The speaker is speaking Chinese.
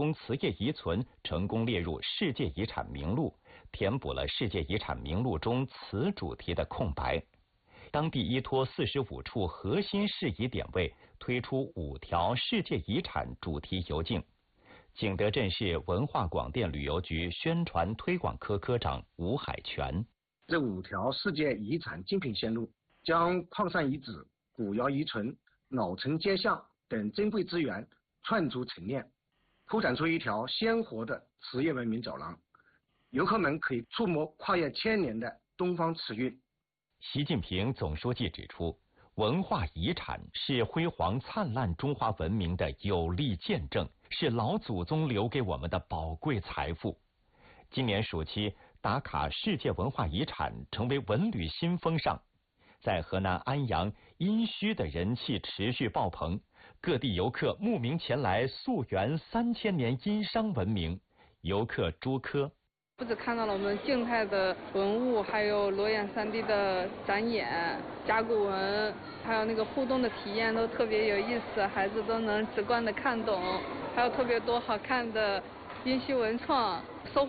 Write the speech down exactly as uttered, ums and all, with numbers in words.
工瓷业遗存成功列入世界遗产名录，填补了世界遗产名录中瓷主题的空白。当地依托四十五处核心适宜点位，推出五条世界遗产主题游径。景德镇市文化广电旅游局宣传推广科科长吴海泉： 这五条世界遗产精品线路，将矿山遗址、古窑遗存、老城街巷等珍贵资源串出陈列，铺展出一条鲜活的瓷业文明走廊。游客们可以触摸跨越千年的东方瓷韵。 习近平总书记指出，文化遗产是辉煌灿烂中华文明的有力见证，是老祖宗留给我们的宝贵财富。今年暑期打卡世界文化遗产成为文旅新风尚，在河南安阳，殷墟的人气持续爆棚，各地游客慕名前来溯源三千年殷商文明。游客朱科。 不止看到了我们静态的文物，还有裸眼 三 D 的展演、甲骨文，还有那个互动的体验都特别有意思，孩子都能直观的看懂，还有特别多好看的殷墟文创。